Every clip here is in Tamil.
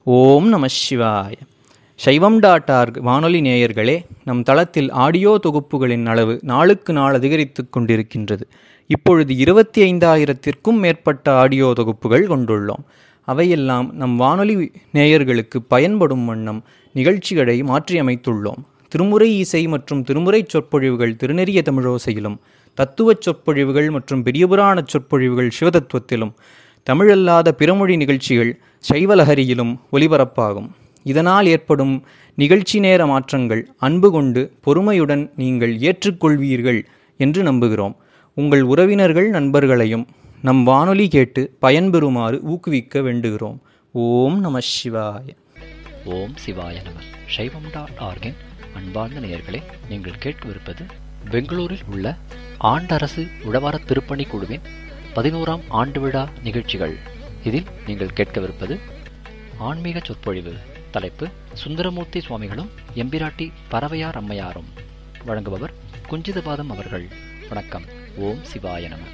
ஓம் நம சிவாய. சைவம்.org வானொலி நேயர்களே, நம் தளத்தில் ஆடியோ தொகுப்புகளின் அளவு நாளுக்கு நாள் அதிகரித்து கொண்டிருக்கின்றது. இப்பொழுது 25,000த்திற்கும் மேற்பட்ட ஆடியோ தொகுப்புகள் கொண்டுள்ளோம். அவையெல்லாம் நம் வானொலி நேயர்களுக்கு பயன்படும் வண்ணம் நிகழ்ச்சிகளை மாற்றியமைத்துள்ளோம். திருமுறை இசை மற்றும் திருமுறை சொற்பொழிவுகள் திருநெறிய தமிழோசையிலும், தத்துவச் சொற்பொழிவுகள் மற்றும் பெரியபுராண சொற்பொழிவுகள் சிவதத்துவத்திலும், தமிழல்லாத பிறமொழி நிகழ்ச்சிகள் சைவலஹரியிலும் ஒலிபரப்பாகும். இதனால் ஏற்படும் நிகழ்ச்சி நேர மாற்றங்கள் அன்பு கொண்டு பொறுமையுடன் நீங்கள் ஏற்றுக்கொள்வீர்கள் என்று நம்புகிறோம். உங்கள் உறவினர்கள் நண்பர்களையும் நம் வானொலி கேட்டு பயன்பெறுமாறு ஊக்குவிக்க வேண்டுகிறோம். ஓம் நம சிவாய. ஓம் சிவாய நம. சைவம்.org அன்பார்ந்த நேயர்களே, நீங்கள் கேட்கவிருப்பது பெங்களூரில் உள்ள ஆண்டரசு உழவார திருப்பணி குழுவின் 11ஆம் ஆண்டு விழா நிகழ்ச்சிகள். இதில் நீங்கள் கேட்கவிருப்பது ஆன்மீக சொற்பொழிவு. தலைப்பு சுந்தரமூர்த்தி சுவாமிகளும் எம்பிராட்டி பரவையார் அம்மையாரும். வழங்குபவர் குஞ்சிதபாதம் அவர்கள். வணக்கம். ஓம் சிவாய நம.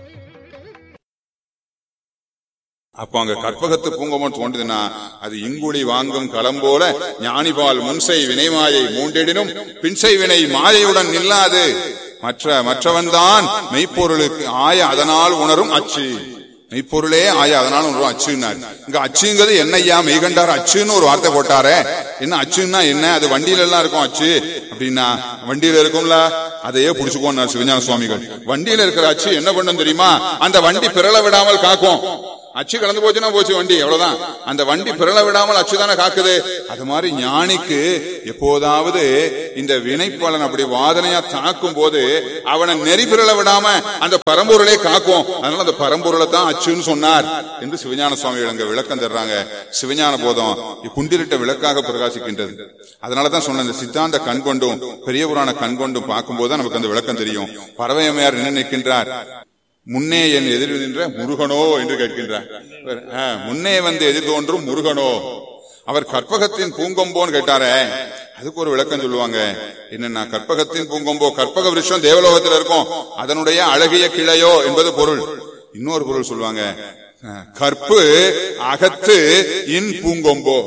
அப்ப அங்க கற்பகத்து பூங்கமம் தோன்றுதுன்னா அது இங்குழி வாங்கும் களம் போல ஞானிபால் முன்சை வினைமாயை மூண்டெடினும் பின்சை வினை மாயையுடன் நில்லாது மற்றவன் தான் மெய்ப்பொருளுக்கு ஆய அதனால் உணரும் அச்சு. மெய்ப்பொருளே ஆய அதனால உணரும் அச்சுன்னாரு. இங்க அச்சுங்கிறது என்னையா மெய்கண்டார் அச்சுன்னு ஒரு வார்த்தை போட்டாரே. என்ன அச்சுன்னா என்ன? அது வண்டியில எல்லாம் இருக்கும் அச்சு அப்படின்னா, வண்டியில இருக்கும்ல, அதையே புடிச்சுக்கோன்னார் சிவஞான சுவாமிகள். வண்டியில இருக்கிற அச்சு என்ன பண்ணும் தெரியுமா? அந்த வண்டி பிறள விடாமல் காக்கும். அச்சு கலந்து போச்சுன்னா போச்சு வண்டி, அவ்வளவுதான். அந்த வண்டி பிறள விடாமல் அச்சுதானே காக்குது. அது மாதிரி ஞானிக்கு எப்போதாவது இந்த வினைப்பலன் அப்படி வாதனையா தாக்கும் போது அவனை நெறி பிறள விடாம அந்த பரம்பொருளே காக்கும். அதனால அந்த பரம்பொருளை தான் அச்சுன்னு சொன்னார் என்று சிவஞான சுவாமிகள் அங்க விளக்கம் தர்றாங்க. சிவஞான போதம் குண்டிரிட்ட விளக்காக பிரகாசிக்கின்றது. அதனாலதான் சொன்ன இந்த சித்தாந்த கண் கொண்டும் பெரிய புராண கண் கொண்டும் பார்க்கும்போது நமக்கு அந்த விளக்கம் தெரியும். பரவையம்மையார் என்ன நிற்கின்றார்? முன்னே என் எதிர் நின்ற முருகனோ என்று கேட்கின்றார். முன்னே வந்து எதிர் தோன்றும் முருகனோ. அவர் கற்பகத்தின் பூங்கொம்போன்னு கேட்டாரே, அதுக்கு ஒரு விளக்கம் சொல்லுவாங்க. என்னன்னா, கற்பகத்தின் பூங்கொம்போ, கற்பக விருஷம் தேவலோகத்தில் இருக்கும், அதனுடைய அழகிய கிளையோ என்பது பொருள். இன்னொரு பொருள் சொல்லுவாங்க, கற்பு அகத்து இன் பூங்கொம்போ,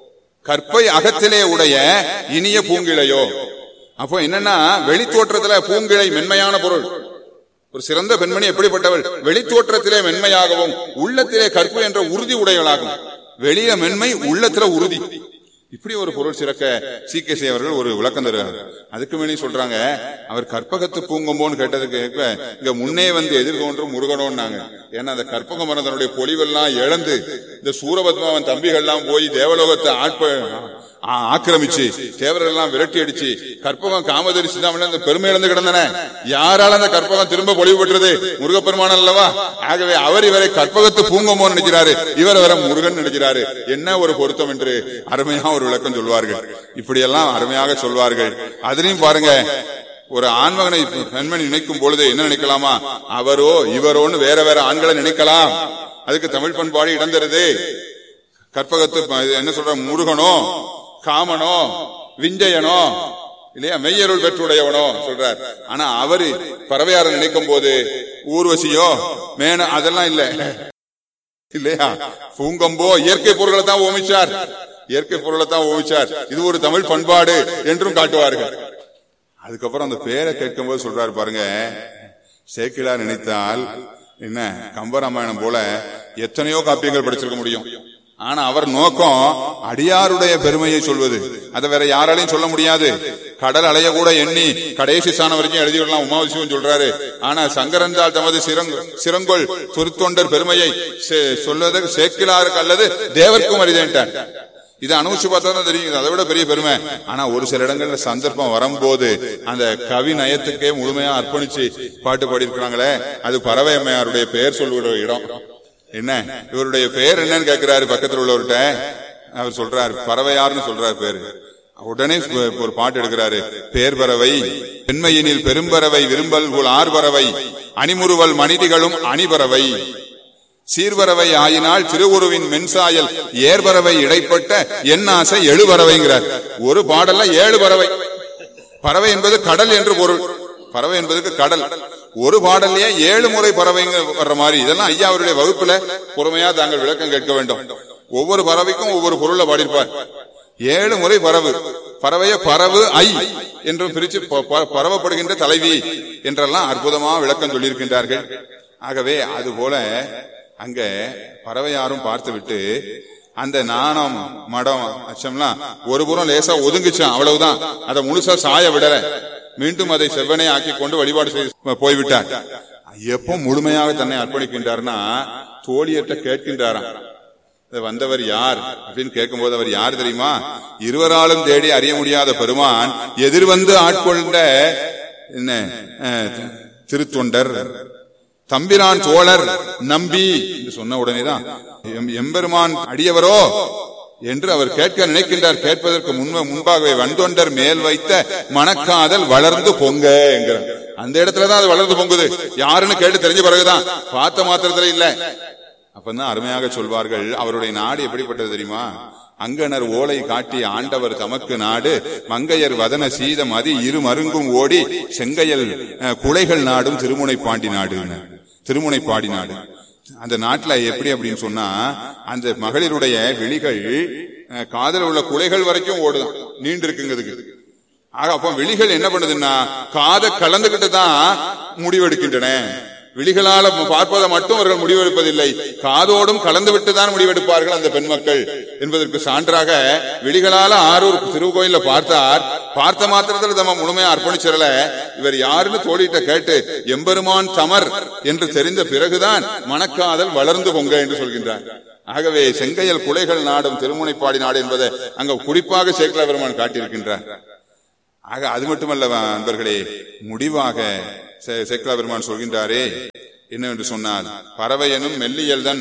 கற்பை அகத்திலே உடைய இனிய பூங்கிளையோ. அப்போ என்னன்னா, வெளி தோற்றத்துல பூங்கிளை மென்மையான பொருள். ஒரு சிறந்த பெண்மணி எப்படிப்பட்டவள்? வெளித்தோற்றத்திலே மென்மையாகவும் உள்ளத்திலே கற்பு என்ற உறுதி உடையவளாகும். வெளிய மென்மை, உள்ளத்துல உறுதி. இப்படி ஒரு பொருள் சிறக்க சி.கே.சி. அவர்கள் ஒரு விளக்கம் தருவார். அதுக்கு மேலே சொல்றாங்க, அவர் கற்பகத்து பூங்கொம்போன்னு கேட்டதுக்கு இங்க முன்னே வந்து எதிர்கொன்றும் முருகனோன்னாங்க. ஏன்னா அந்த கற்பக மரதனுடைய பொலிவெல்லாம் இழந்து இந்த சூரபத்மாவன் தம்பிகள்லாம் போய் தேவலோகத்தை ஆக்கிரமிச்சு தேவர்கள் எல்லாம் விரட்டி அடிச்சு கற்பகம் காமதரி சிந்தாமணி அந்த பெருமை இழந்து கிடந்தன. யாரால அந்த கற்பகம் திரும்ப பொலிவு பெற்றது? முருகப்பெருமான் அல்லவா? ஆகவே அவர் இவரை கற்பகத்து பூங்கொம்போ நினைக்கிறாரு, இவர் வர முருகன் நினைக்கிறாரு. என்ன ஒரு பொருத்தம் என்று அருமையா ஒரு விளக்கம் சொல்வார்கள். இப்படியெல்லாம் அருமையாக சொல்வார்கள். அதுலயும் பாருங்க, ஒரு ஆண்மகனை பெண்மணி நினைக்கும் பொழுது என்ன நினைக்கலாமா? அவரோ இவரோன்னு வேற வேற ஆண்களை நினைக்கலாம். அதுக்கு தமிழ் பண்பாடு இடம் தருது. கற்பகத்து என்ன சொல்ற, முருகனோ காமனோ விஞ்சயனோ இல்லையா, மெய்யருள் பெற்றுடையவனோ சொல்றார். ஆனா அவரு பறவையார நினைக்கும் போது ஊர்வசியோ மேன அதெல்லாம் இல்ல இல்லையா. பூங்கொம்போ இயற்கை பொருளை தான் ஓமிச்சார், இயற்கை பொருளை தான் ஓமிச்சார். இது ஒரு தமிழ் பண்பாடு என்றும் காட்டுவார்கள். அதுக்கப்புறம் அந்த பேரை கேட்கும் போது சொல்றாரு பாருங்க, சேக்கிழார் நினைத்தால் என்ன கம்பராமாயணம் போல எத்தனையோ காப்பியங்கள் படிச்சிருக்க முடியும். ஆனா அவர் நோக்கம் அடியாருடைய பெருமையை சொல்வது. அதை வேற யாராலையும் சொல்ல முடியாது. கடல் அலைய கூட எண்ணி கடைசி ஸ்தானம் வரைக்கும் எழுதிவிடலாம், உமாவசியம் சொல்றாரு. ஆனா சங்கரந்தால் தமது சிறங்கொள் சொற்தொண்டர் பெருமையை சொல்வதற்கு சேக்கிழாருக்கு அல்லது தேவர்க்கும் அறிதேன்ட்டார். இதை அனுபவிச்சு பார்த்தா தான் தெரியும், அதை விட பெரிய பெருமை. ஆனா ஒரு சில இடங்கள்ல சந்தர்ப்பம் வரும்போது அந்த கவி நயத்துக்கே முழுமையா அர்ப்பணிச்சு பாட்டு பாடியிருக்கிறாங்களே, அது பரவையம்மையாருடைய பெயர் சொல்லுகிற இடம். என்ன இவருடைய பெயர் என்னன்னு கேட்கிறாரு பக்கத்தில் உள்ளவர்கிட்ட. அவர் சொல்றாரு பறவையார்னு சொல்றாரு பேரு. உடனே ஒரு பாட்டு எடுக்கிறாரு, பேர் பறவை பெண்மையினில் பெரும்பறவை விரும்பல் ஆர் பறவை அணிமுறுவல் மனிதிகளும் அணிபறவை சீர்பறவை ஆயினால் திருவுருவின் மென்சாயல் ஏர்பறவை இடைப்பட்ட என் ஆசை எழுபறவைங்கிறார். ஒரு பாடல்ல 7 பறவை. பறவை என்பது கடல் என்று பொருள். பறவை என்பதுக்கு கடல். ஒரு பாடல்லையே 7 முறை பறவைங்க வர்ற மாதிரி. இதெல்லாம் ஐயா அவருடைய வகுப்புல பொறுமையா தாங்கள் விளக்கம் கேட்க வேண்டும். ஒவ்வொரு பறவைக்கும் ஒவ்வொரு பொருளை பாடியிருப்பார். 7 முறை பறவைய பறவு ஐ என்று பிரிச்சு பரவப்படுகின்ற தலைவி என்றெல்லாம் அற்புதமா விளக்கம் சொல்லியிருக்கின்றார்கள். ஆகவே அதுபோல அங்க பறவையாரும் பார்த்து விட்டு அந்த நாணம் மடம் அச்சம்லாம் ஒரு புறம் லேசா ஒதுங்குச்சான், அவ்வளவுதான். அதை முழுசா சாய விடல, மீண்டும் அதை செவ்வனே ஆக்கி கொண்டு வழிபாடு செய்து போய்விட்டார். எப்போ முழுமையாக தன்னை அர்ப்பணிக்கின்றார்னா தோழியற்ற கேட்கின்றாராம், வந்தவர் யார் அப்படின்னு கேட்கும் போது அவர் யார் தெரியுமா? இருவராலும் தேடி அறிய முடியாத பெருமான் எதிர்வந்து ஆட்கொண்ட என்ன திருத்தொண்டர் தம்பிரான் சோழர் நம்பி என்று சொன்ன உடனேதான் எம்பெருமான் அடியவரோ என்று அவர் கேட்க நினைக்கின்றார். கேட்பதற்கு முன்பாகவே வந்தொண்டர் மேல் வைத்த மணக்காதல் வளர்ந்து பொங்க என்கிறார். அந்த இடத்துலதான் அது வளர்ந்து பொங்குது. யாருன்னு கேட்டு தெரிஞ்ச பிறகுதான், பார்த்த மாத்திரத்துல இல்ல. அப்பதான் அருமையாக சொல்வார்கள், அவருடைய நாடு எப்படிப்பட்டது தெரியுமா? அங்கனர் ஓலை காட்டி ஆண்டவர் தமக்கு நாடு மங்கையர் வதன சீதம் அதி இரு மருங்கும் ஓடி செங்கையல் குலைகள் நாடும் திருமுனைப்பாண்டி நாடு. திருமுனைப்பாடி நாடு அந்த நாட்டுல எப்படி அப்படின்னு சொன்னா, அந்த மகளிருடைய விழிகள் காதல் உள்ள குலைகள் வரைக்கும் ஓடுதான், நீண்டு இருக்குங்கிறதுக்கு. ஆக அப்ப விழிகள் என்ன பண்ணுதுன்னா காதை கலந்துகிட்டு தான் முடிவெடுக்கின்றன. விழிகளால பார்ப்பதை மட்டும் அவர்கள் முடிவெடுப்பதில்லை, காதோடும் கலந்து விட்டுதான் முடிவெடுப்பார்கள் அந்த பெண் மக்கள் என்பதற்கு சான்றாக விழிகளால ஆரூர் திருக்கோயில பார்த்த மாத்திரத்தில் நம்ம முழுமையா அர்ப்பணிச்சிடல. இவர் யாருன்னு தோழிட்ட கேட்டு எம்பெருமான் தமர் என்று தெரிந்த பிறகுதான் மணக்காதல் வளர்ந்து பொங்க என்று சொல்கின்றார். ஆகவே செங்கையல் குலைகள் நாடும் திருமுனைப்பாடி நாடு என்பதை அங்க குறிப்பாக சேக்கலா பெருமான் காட்டியிருக்கின்றார். ஆக அது மட்டுமல்ல நண்பர்களே, முடிவாக சேக்கலா பெருமான் சொல்கின்றாரே என்னவென்று சொன்னால், பறவையனும் மெல்லியல்தன்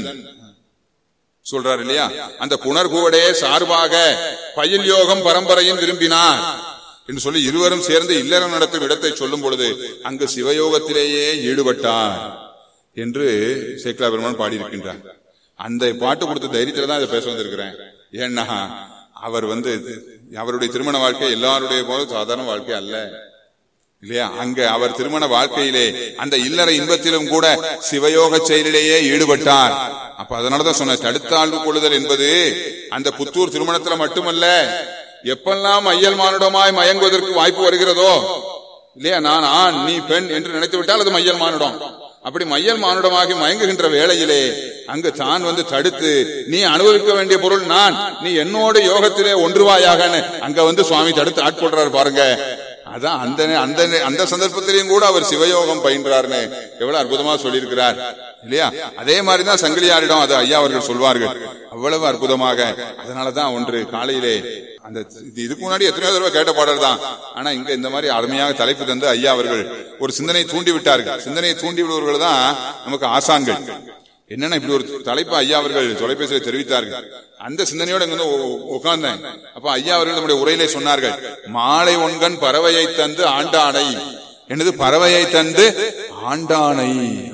சொல்றார் இல்லையா, அந்த புனர்கூடே சார்பாக பயில் யோகம் பரம்பரையும் விரும்பினார் என்று சொல்லி இருவரும் சேர்ந்து இல்லறம் நடத்தும் இடத்தை சொல்லும் பொழுது அங்கு சிவயோகத்திலேயே ஈடுபட்டார் என்று சேக்கலா பெருமான் பாடியிருக்கின்றார். அந்த பாட்டு கொடுத்த தைரியத்துல தான் இதை பேச வந்திருக்கிறேன். ஏன்னா அவர் அவருடைய திருமண வாழ்க்கை எல்லாருடைய போது சாதாரண வாழ்க்கை அல்ல இல்லையா. அங்க அவர் திருமண வாழ்க்கையிலே அந்த இல்லற இன்பத்திலும் கூட சிவயோக செயலிலேயே ஈடுபட்டார். அப்ப அதனாலதான் சொன்ன தடுத்தாழ்வு கொள்ளுதல் என்பது அந்த புத்தூர் திருமணத்துல மட்டுமல்ல, எப்பெல்லாம் ஐயல் மானுடமாய் மயங்குவதற்கு வாய்ப்பு வருகிறதோ இல்லையா, நான் ஆண் நீ பெண் என்று நினைத்து விட்டால் அது மையல் மானுடம். அப்படி மையல் மானுடமாகி மயங்குகின்ற வேளையிலே அங்கு தான் தடுத்து, நீ அனுபவிக்க வேண்டிய பொருள் நான், நீ என்னோட யோகத்திலே ஒன்றுவாயாக அங்க சுவாமி தடுத்து ஆட்கொள்றாரு பாருங்க. அதான் அந்த சந்தர்ப்பத்திலையும் கூட அவர் சிவயோகம் பயின்றார்னு எவ்வளவு அற்புதமா சொல்லியிருக்கிறார் இல்லையா. அதே மாதிரிதான் சங்கிலியாரிடம் அது ஐயா அவர்கள் சொல்வார்கள், அவ்வளவு அற்புதமாக. அதனாலதான் ஒன்று காலையிலே அந்த இதுக்கு முன்னாடி எத்தனையோ தடவை கேட்ட பாடல் தான், ஆனா இங்க இந்த மாதிரி அருமையாக தலைப்பு தந்து ஐயா அவர்கள் ஒரு சிந்தனையை தூண்டி விட்டார்கள். சிந்தனையை தூண்டி விடுவர்கள் தான் நமக்கு ஆசான்கள். என்னன்னா இப்படி ஒரு தலைப்பு ஐயா அவர்கள் தொலைபேசியை தெரிவித்தார்கள். அந்த சிந்தனையோட உட்கார்ந்தேன். அப்ப ஐயா அவர்கள் நம்முடைய உரையிலே சொன்னார்கள், மாலை ஒன்கண் பறவையை தந்து ஆண்டானை என்னது, பறவையை தந்து ஆண்டானை.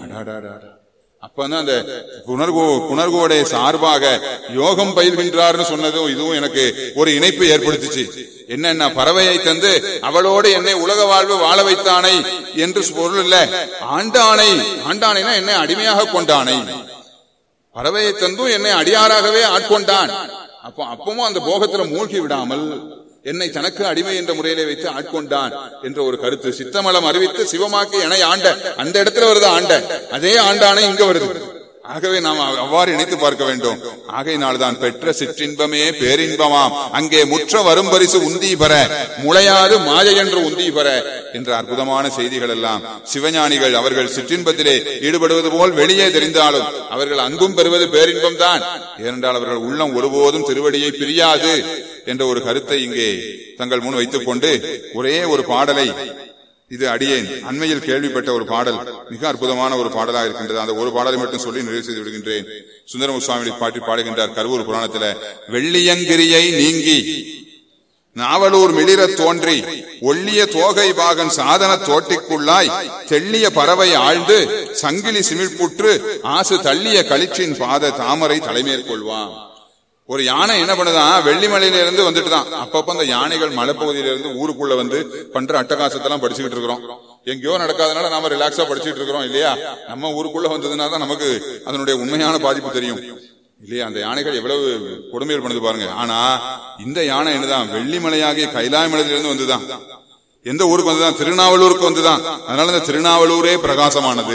அப்பதான் அந்த புனர்கோடைய சார்பாக யோகம் பயில்கின்றார்னு சொன்னதும் இதுவும் எனக்கு ஒரு இணைப்பு ஏற்படுத்திச்சு. என்னன்னா பறவையை தந்து அவளோடு என்னை உலக வாழ்வு வாழ வைத்தானை என்று பொருள் இல்ல, ஆண்டானை. ஆண்டானைனா என்னை அடிமையாக கொண்டானை. பறவையை தந்தும் என்னை அடியாராகவே ஆட்கொண்டான். அப்பவும் அந்த போகத்துல மூழ்கி விடாமல் என்னை தனக்கு அடிமை என்ற முறையிலே வைத்து ஆட்கொண்டான் என்ற ஒரு கருத்து. சித்தமலம் அறிவித்து சிவமாக்கி என ஆண்ட, அந்த இடத்துல வருது ஆண்ட, அதே ஆண்டானை இங்க வருது. ஆகவே நாம் அவ்வாறு இணைத்து பார்க்க வேண்டும். ஆகையினால்தான் பெற்ற சிற்றின்பமே பேரின்பமாம் அங்கே முற்ற வரும் பரிசு உந்தி பெற முளையாது மாயை என்று உந்தி பெற என்ற அற்புதமான செய்திகள் எல்லாம் சிவஞானிகள் அவர்கள் சிற்றின்பத்திலே ஈடுபடுவது போல் வெளியே தெரிந்தாலும் அவர்கள் அங்கும் பெறுவது பேரின்பம் தான். ஏனென்றால் அவர்கள் உள்ளம் ஒருபோதும் திருவடியை பிரியாது என்ற ஒரு கருத்தை இங்கே தங்கள் முன் வைத்துக் கொண்டு ஒரே ஒரு பாடலை, இது அடியேன் அண்மையில் கேள்விப்பட்ட ஒரு பாடல், மிக அற்புதமான ஒரு பாடலாக இருக்கின்றது. அந்த ஒரு பாடலை மட்டும் சொல்லி நிறைவு செய்து விடுகின்றேன். சுந்தரமு சுவாமி பாட்டி பாடுகின்றார் கருவூர் புராணத்துல, வெள்ளியங்கிரியை நீங்கி நாவலூர் மிளிர தோன்றி ஒள்ளிய தோகை பாகன் சாதன தோட்டிக்குள்ளாய் தெள்ளிய பறவை ஆழ்ந்து சங்கிலி சிமிழ்புற்று ஆசு தள்ளிய களிற்றின் பாத தாமரை தலைமேற்கொள்வான். ஒரு யானை என்ன பண்ணுதான், வெள்ளிமலையில இருந்து வந்துட்டுதான். அப்பப்ப அந்த யானைகள் மலைப்பகுதியில இருந்து ஊருக்குள்ள பண்ற அட்டகாசத்தெல்லாம் படிச்சுக்கிட்டு இருக்கிறோம். எங்கேயோ நடக்காதனால நாம ரிலாக்ஸா படிச்சுட்டு இருக்கிறோம் இல்லையா. நம்ம ஊருக்குள்ள வந்ததுனால தான் நமக்கு அதனுடைய உண்மையான பாதிப்பு தெரியும் இல்லையா? அந்த யானைகள் எவ்வளவு கொடுமைகள் பண்ணுது பாருங்க. ஆனா இந்த யானை என்னதான் வெள்ளிமலையாகிய கைலாய மலையிலிருந்து வந்துதான். எந்த ஊருக்கு வந்துதான்? திருநாவலூருக்கு வந்துதான். அதனால இந்த திருநாவலூரே பிரகாசமானது.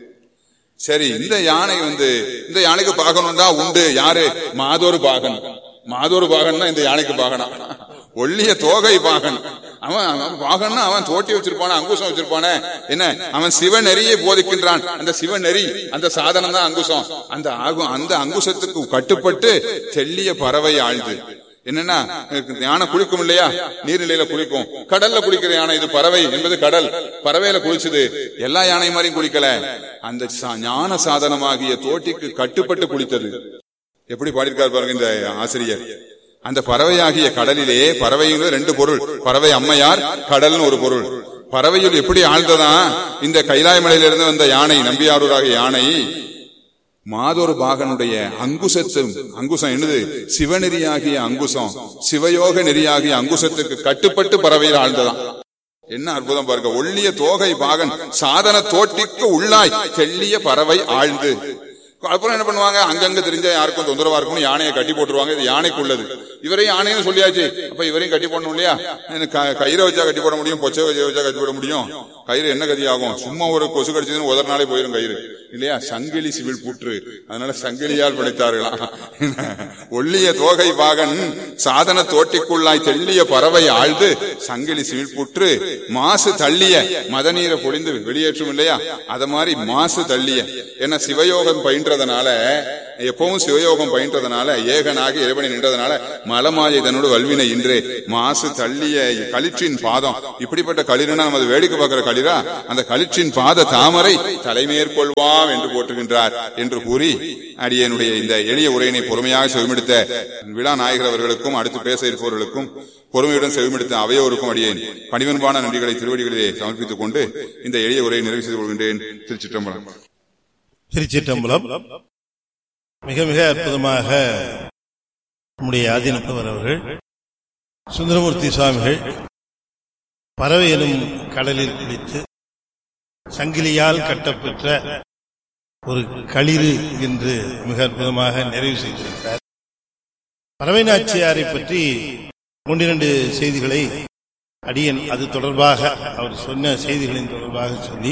சரி, இந்த யானை இந்த யானைக்கு பாகனம் தான் உண்டு. யாரு? மாதோரு பாகன். மாதோரு பாகன் தான் இந்த யானைக்கு பாகனா. ஒல்லிய தோகை பாகன். அவன் பாகன்னா அவன் தோட்டி வச்சிருப்பான, அங்குசம் வச்சிருப்பானே. என்ன, அவன் சிவநெறியை போதிக்கின்றான். அந்த சிவநெறி, அந்த சாதனம் தான் அங்குசம். அந்த அங்குசத்துக்கு கட்டுப்பட்டு தெல்லிய பறவை ஆழ்ந்து. என்னன்னா, யானை குளிக்கும் இல்லையா? நீர்நிலையில குளிக்கும். கடல்ல குளிக்கிற யானை. இது பறவை என்பது கடல். பறவையில குளிச்சுது. எல்லா யானை மாதிரியும் குளிக்கல. அந்த ஞான சாதனமாகிய தோட்டிக்கு கட்டுப்பட்டு குளித்தது. எப்படி பாடியிருக்காரு பாருங்க இந்த ஆசிரியர். அந்த பறவையாகிய கடலிலே, பறவையில் ரெண்டு பொருள், பறவை அம்மையார், கடல்னு ஒரு பொருள். பறவையில் எப்படி ஆழ்ந்ததான் இந்த கைலாய மலையிலிருந்து வந்த யானை, நம்பியாரூராகிய யானை மாதொரு பாகனுடைய அங்குசம் என்னது? சிவநெறியாகிய அங்குசம், சிவயோக நெறியாகிய அங்குசத்துக்கு கட்டுப்பட்டு பறவையில் ஆழ்ந்ததான். என்ன அற்புதம் பாருங்க. ஒல்லிய தோகை பாகன் சாதன தோட்டிக்கு உள்ளாய் தெல்லிய பறவை ஆழ்ந்து. அப்புறம் என்ன பண்ணுவாங்க? அங்கங்க தெரிஞ்ச யாருக்கும் தொந்தரவா இருக்கும் யானையை கட்டி போட்டுருவாங்க. இது யானைக்கு உள்ளது. இவரையும் யானைன்னு சொல்லியாச்சு, அப்ப இவரையும் கட்டி போடணும் இல்லையா? கயிறை வச்சா கட்டி போட முடியும், பொச்சை வச்சா கட்டி போட முடியும். கயிறு என்ன கதி ஆகும்? சும்மா ஒரு கொசு கடிச்சதுன்னு உதற நாளே போயிடும் கயிறு இல்லையா? சங்கிலி சிவில் புற்று. அதனால சங்கிலியால் படைத்தார்களாம். ஒல்லிய தோகை பாகன் சாதன தோட்டிக்குள்ளாய் தெல்லிய பறவை ஆழ்ந்து சங்கிலி சிவில் புற்று மாசு தள்ளிய மதநீரை பொழிந்து வெளியேற்றும் இல்லையா? அத மாதிரி மாசு தள்ளிய. ஏன்னா சிவயோகம் பயின்றதுனால, எப்பவும் சிவயோகம் பயின்றதுனால, ஏகனாக இறைவனை நின்றதுனால மலமாயை தன்னோடு வல்வினை இன்றே மாசு தள்ளிய களிற்றின் பாதம். இப்படிப்பட்ட களிர்னா நமது வேடிக்கை பார்க்கிற களிரா? அந்த களிற்றின் பாத தாமரை தலைமேற்கொள்வாம் என்று போற்றுகின்றார் என்று கூறி, அடியனுடைய இந்த எளிய உரையினை பொறுமையாக செவிமெடுத்த விழா நாயகர் அவர்களுக்கும் அடுத்து பேச இருப்பவர்களுக்கும் பொறுமையுடன் செவிமெடுத்த அவையோருக்கும் அடியேன் பணிவன்பான நன்றிகளை திருவடிகளிலே சமர்ப்பித்துக் கொண்டு இந்த எளிய உரையை நிறைவு செய்து கொள்கின்றேன். திருச்சிற்றம்பலம். திருச்சிற்றம்பலம். மிக மிக அற்புதமாக நம்முடைய ஆதீனப்பவர் அவர்கள் சுந்தரமூர்த்தி சுவாமிகள் பறவை எனும் கடலில் குளித்து சங்கிலியால் கட்டப்பெற்ற ஒரு களிறு என்று மிக அற்புதமாக நிறைவு செய்திருக்கிறார். பறவை நாச்சியாரை பற்றி ஒன்றிரண்டு செய்திகளை அடியன் அது தொடர்பாக அவர் சொன்ன செய்திகளின் தொடர்பாக சொல்லி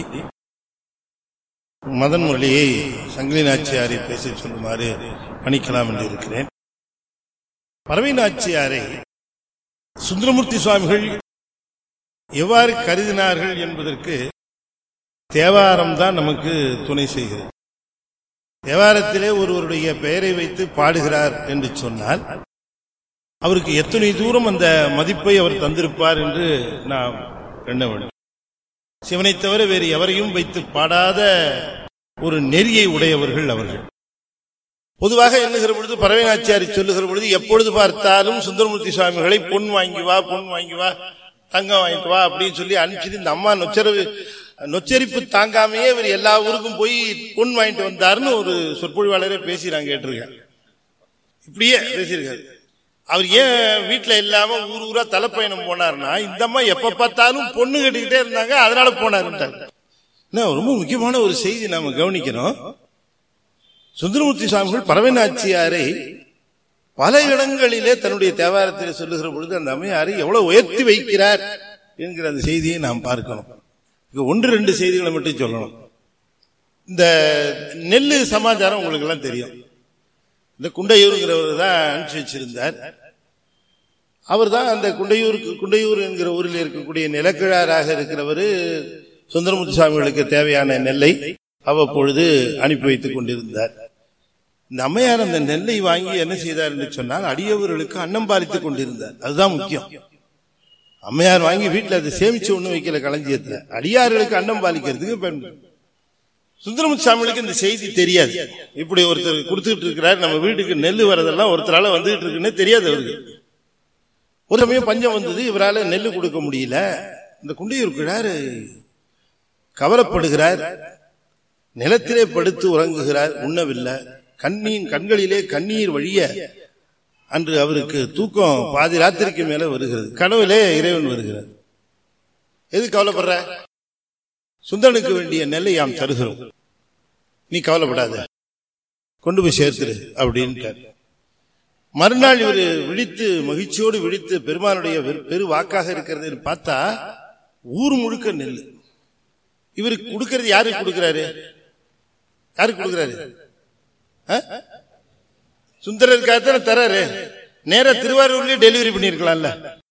மதன் மொழியை சங்கிலி நாச்சியாரை பேச சொல்லுமாறு பணிக்கலாம் என்று இருக்கிறேன். பறவை நாச்சியாரை சுந்தரமூர்த்தி சுவாமிகள் எவ்வாறு கருதினார்கள் என்பதற்கு தேவாரம் தான் நமக்கு துணை செய்கிறது. தேவாரத்திலே ஒருவருடைய பெயரை வைத்து பாடுகிறார் என்று சொன்னால் அவருக்கு எத்தனை தூரம் அந்த மதிப்பை அவர் தந்திருப்பார் என்று நாம் எண்ண வேண்டும். சிவனை தவிர வேறு எவரையும் வைத்து பாடாத ஒரு நெறியை உடையவர்கள் அவர்கள். பொதுவாக எண்ணுகிற பொழுது பறவை நாச்சியாரை சொல்லுகிற பொழுது எப்பொழுது பார்த்தாலும் சுந்தரமூர்த்தி சுவாமிகளை பொன் வாங்கி வா, பொன் வாங்கி வா, தங்கம் வாங்கிட்டு வா அப்படின்னு சொல்லி அனுப்பிச்சு இந்த அம்மா நொச்சரிப்பு தாங்காமையே இவர் எல்லா ஊருக்கும் போய் பொன் வாங்கிட்டு வந்தாருன்னு ஒரு சொற்பொழிவாளரே பேசி நான் கேட்டிருக்கேன். இப்படியே பேசியிருக்காரு. அவர் ஏன் வீட்டுல இல்லாம ஊர் ஊரா தலைப்பயணம் போனார்னா இந்த அம்மா எப்ப பார்த்தாலும் பொண்ணு கட்டிக்கிட்டே இருந்தாங்க, அதனால போனாருட்டாரு. ரொம்ப முக்கியமான ஒரு செய்தி நாம கவனிக்கிறோம். சுந்தரமூர்த்தி சுவாமிகள் பறவை நாச்சியாரை பல இடங்களிலே தன்னுடைய தேவாரத்தில் சொல்லுகிற பொழுது அந்த அம்மையாரை எவ்வளவு உயர்த்தி வைக்கிறார் என்கிற அந்த செய்தியை நாம் பார்க்கணும். ஒன்று ரெண்டு செய்திகளை மட்டும் சொல்லணும். இந்த நெல்லு சமாச்சாரம் உங்களுக்கு எல்லாம் தெரியும். இந்த குண்டையூருங்கிறவர் தான் அனுப்பிச்சு வச்சிருந்தார். அவர் தான் அந்த குண்டையூர் என்கிற ஊரில் இருக்கக்கூடிய நிலக்கிழாராக இருக்கிறவர் சுந்தரமூர்த்தி சுவாமிகளுக்கு தேவையான நெல்லை அவ்வப்பொழுது அனுப்பி வைத்துக் கொண்டிருந்தார். இந்த அம்மையார் அந்த நெல்லை வாங்கி என்ன செய்தார் என்று சொன்னால் அடியவர்களுக்கு அன்னம் பாலித்துக் கொண்டிருந்தார். அதுதான் முக்கியம். அம்மையார் வாங்கி வீட்டில் அதை சேமிச்சு ஒண்ணு வைக்கல களஞ்சியத்தில், அடியார்களுக்கு அன்னம் பாலிக்கிறதுக்கு பயன்படும். சுந்தரமூர்த்தி சுவாமிகளுக்கு இந்த செய்தி தெரியாது. இப்படி ஒருத்தர் கொடுத்துட்டு இருக்கிறார், நம்ம வீட்டுக்கு நெல் வரதெல்லாம் ஒருத்தரால வந்துகிட்டு இருக்குன்னு தெரியாது அவருக்கு. ஒரு சமயம் பஞ்சம் வந்தது, இவரால் நெல் கொடுக்க முடியல. இந்த குண்டையூர் கிழாரு கவலைப்படுகிறார், நிலத்திலே படுத்து உறங்குகிறார், உண்ணவில்லை. கண்களிலே கண்ணீர் வழிய அன்று அவருக்கு தூக்கம் பாதி ராத்திரிக்கு மேல வருகிறது. கனவிலே இறைவன் வருகிறார். எது கவலைப்படுற? சுந்தரனுக்கு வேண்டிய நெல்லை யாம் தருகிறோம், நீ கவலைப்படாத, கொண்டு போய் சேர்த்துரு அப்படின்ட்டார். மறுநாள் இவர் விழித்து மகிழ்ச்சியோடு விழித்து பெருமானுடைய பெரு வாக்காக இருக்கிறது பார்த்தா ஊர் முழுக்க நெல். இவருக்கு கொடுக்கறது யாருக்கு கொடுக்கிறாரு? யாருக்கு கொடுக்கிறாரு? சுந்தரருக்காக தராரு. நேர திருவாரூர்லயே டெலிவரி பண்ணிருக்கலாம்ல.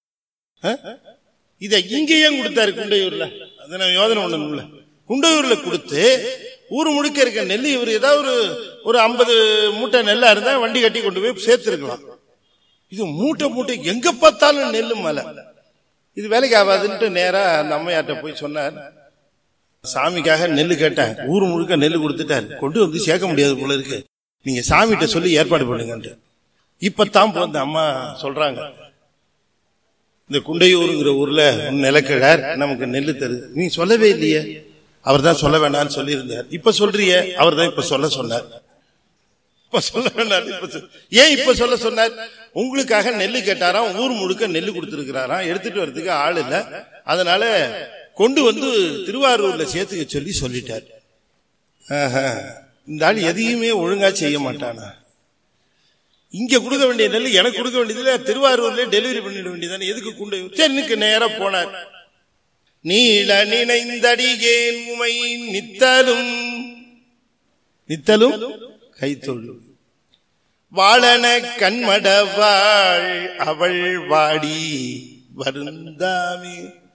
இத இங்கேயே கொடுத்தாரு குண்டையூர்ல. அதை நான் யோசனை பண்ணணும்ல. குண்டையூர்ல கொடுத்து ஊர் முழுக்க இருக்க நெல் இவர் ஏதாவது ஒரு 50 மூட்டை நெல்லா இருந்தா வண்டி கட்டி கொண்டு போய் சேர்த்திருக்கலாம். இது மூட்டை மூட்டை எங்க பார்த்தாலும் நெல்லு மலை. இது வேலைக்கு ஆகாதுன்ட்டு நேரா அந்த அம்மையார்ட்ட போய் சொன்னார். சாமிக்காக நெல்லு கேட்டேன், ஊர் முழுக்க நெல்லு கொடுத்துட்டாரு, கொண்டு வந்து சேர்க்க முடியாது போல இருக்கு, நீங்க சாமிகிட்ட சொல்லி ஏற்பாடு பண்ணுங்க. இப்பதான் போந்த அம்மா சொல்றாங்க, இந்த குண்டையூருங்கிற ஊர்ல நிலக்கிழார் நமக்கு நெல்லு தருது. நீ சொல்லவே இல்லையே. அவர் தான் சொல்ல வேண்டாம்னு சொல்லி இருந்தார். இப்ப சொல்றிய, அவர் தான் இப்ப சொல்ல சொன்னார். இப்ப சொல்ல வேண்டாம். ஏன் இப்ப சொல்ல சொன்னார்? உங்களுக்காக நெல்லு கேட்டாராம், ஊர் முழுக்க நெல்லு கொடுத்திருக்கிறாராம், எடுத்துட்டு வர்றதுக்கு ஆள் இல்ல, அதனால கொண்டு வந்து திருவாரூர்ல சேர்த்துக்க சொல்லி சொல்லிட்டார். இந்த ஆள் எதையுமே ஒழுங்கா செய்ய மாட்டானா? இங்க கொடுக்க வேண்டிய நெல் எனக்கு கொடுக்க வேண்டியதுல திருவாரூர்ல டெலிவரி பண்ணிட வேண்டியதானே, எதுக்கு குண்டையூர்? சரி, நேரா போனார். நீள நினைந்தடியேன் உமை நித்தலும் நித்தலும் கைத்தொழு வாழன கண்மடவாள் அவள் வாடி வருந்தாமே.